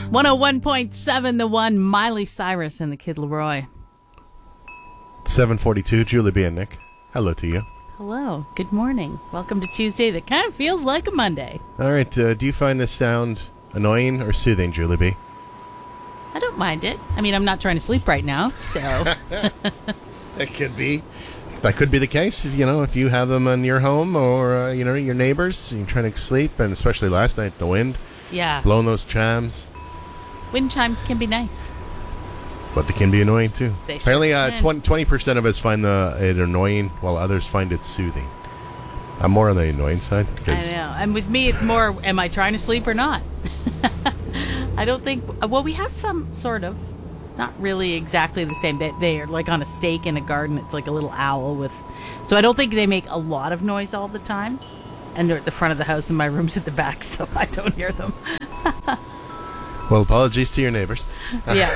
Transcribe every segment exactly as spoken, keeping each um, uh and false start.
one oh one point seven, The One, Miley Cyrus and the Kid Laroi. seven forty-two, Julie B. and Nick. Hello to you. Hello. Good morning. Welcome to Tuesday that kind of feels like a Monday. All right, uh, do you find this sound annoying or soothing, Julie B? I don't mind it. I mean, I'm not trying to sleep right now, so... That could be. That could be the case, you know, if you have them in your home or, uh, you know, your neighbors, you're trying to sleep, and especially last night, the wind. Yeah. Blowing those chimes. Wind chimes can be nice. But they can be annoying, too. They Apparently, sure uh, can. twenty percent of us find the, it annoying, while others find it soothing. I'm more on the annoying side. I know. And with me, it's more, am I trying to sleep or not? I don't think... Well, we have some sort of... Not really exactly the same. They, they are like on a stake in a garden. It's like a little owl with... So I don't think they make a lot of noise all the time. And they're at the front of the house and my room's at the back, so I don't hear them. Well, apologies to your neighbors. Yeah.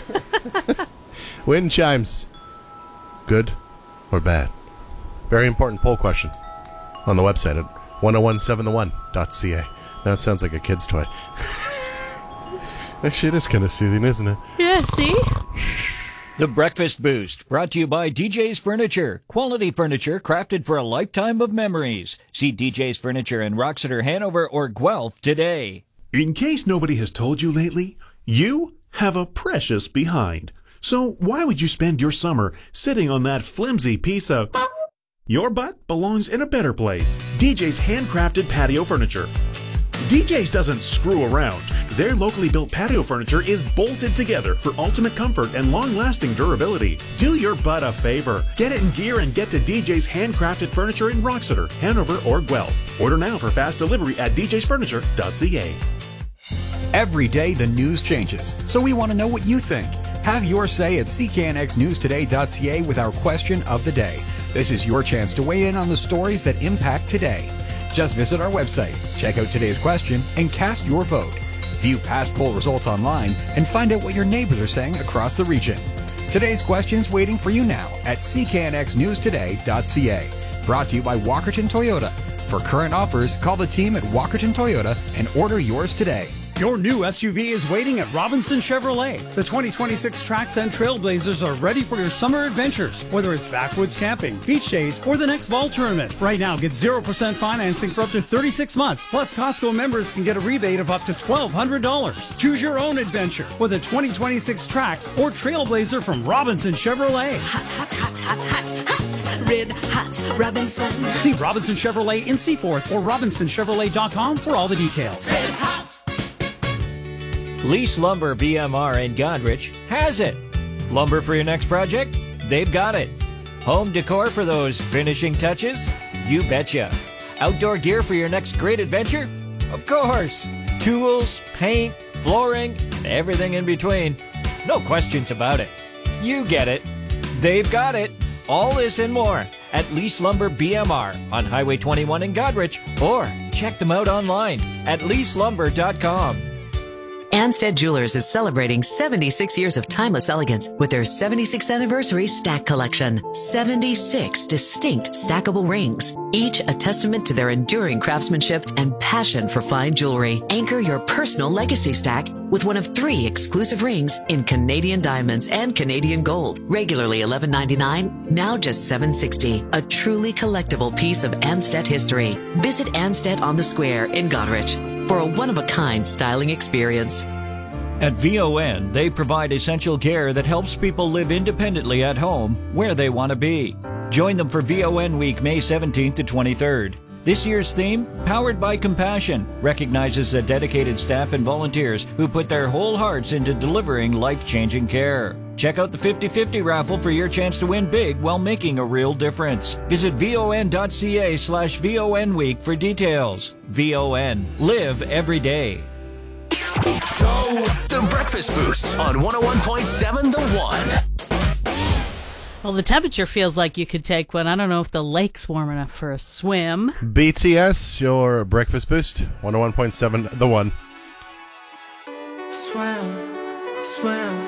Wind chimes. Good or bad? Very important poll question on the website at ten seventeen the one dot c a. Now it sounds like a kid's toy. Actually, it is kind of soothing, isn't it? Yeah, see? The Breakfast Boost, brought to you by D J's Furniture. Quality furniture crafted for a lifetime of memories. See D J's Furniture in Roxeter, Hanover, or Guelph today. In case nobody has told you lately, you have a precious behind. So why would you spend your summer sitting on that flimsy piece of... Your butt belongs in a better place. D J's handcrafted patio furniture. D J's doesn't screw around. Their locally built patio furniture is bolted together for ultimate comfort and long-lasting durability. Do your butt a favor. Get it in gear and get to D J's handcrafted furniture in Roxeter, Hanover, or Guelph. Order now for fast delivery at d j's furniture dot c a. Every day the news changes, so we want to know what you think. Have your say at c k n x news today dot c a with our question of the day. This is your chance to weigh in on the stories that impact today. Just visit our website, check out today's question, and cast your vote. View past poll results online and find out what your neighbors are saying across the region. Today's question is waiting for you now at c k n x news today dot c a. Brought to you by Walkerton Toyota. For current offers, call the team at Walkerton Toyota and order yours today. Your new S U V is waiting at Robinson Chevrolet. The twenty twenty-six Trax and Trailblazers are ready for your summer adventures, whether it's backwoods camping, beach days, or the next ball tournament. Right now, get zero percent financing for up to thirty-six months. Plus, Costco members can get a rebate of up to twelve hundred dollars. Choose your own adventure with a twenty twenty-six Trax or Trailblazer from Robinson Chevrolet. Hot, hot, hot, hot, hot, hot, red hot Robinson. See Robinson Chevrolet in Seaforth or robinson chevrolet dot com for all the details. Red hot. Lease Lumber B M R in Godrich has it. Lumber for your next project? They've got it. Home decor for those finishing touches? You betcha. Outdoor gear for your next great adventure? Of course. Tools, paint, flooring, everything in between. No questions about it. You get it. They've got it. All this and more at Lease Lumber B M R on Highway twenty-one in Godrich, or check them out online at lease lumber dot com. Anstead Jewelers is celebrating seventy-six years of timeless elegance with their seventy-sixth anniversary stack collection. seventy-six distinct stackable rings, each a testament to their enduring craftsmanship and passion for fine jewelry. Anchor your personal legacy stack with one of three exclusive rings in Canadian diamonds and Canadian gold. Regularly eleven ninety-nine, now just seven sixty. A truly collectible piece of Anstead history. Visit Anstead on the Square in Godrich for a one-of-a-kind styling experience. At V O N, they provide essential care that helps people live independently at home where they want to be. Join them for V O N Week, May seventeenth to twenty-third. This year's theme, Powered by Compassion, recognizes the dedicated staff and volunteers who put their whole hearts into delivering life-changing care. Check out the fifty-fifty raffle for your chance to win big while making a real difference. Visit von dot c a slash V O N week for details. V O N. Live every day. The Breakfast Boost on one oh one point seven The One. Well, the temperature feels like you could take one. I don't know if the lake's warm enough for a swim. B T S, your Breakfast Boost, one oh one point seven The One. Swim, swim.